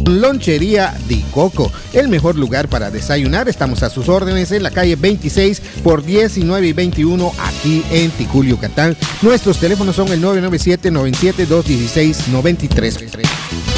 Lonchería Di Coco, el mejor lugar para desayunar. Estamos a sus órdenes en la calle 26 por 19 y 21 aquí en Ticul, Yucatán. Nuestros teléfonos son el 997-97-216-93.